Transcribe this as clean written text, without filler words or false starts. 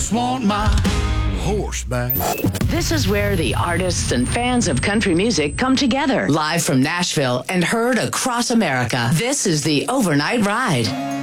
just want my horse back. This is where the artists and fans of country music come together. Live from Nashville and heard across America. This is the Overnight Ride.